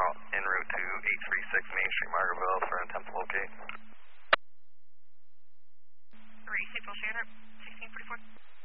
en route to 836 Main Street, Margaretville for an attempt to locate. Received, Shannon, 1644.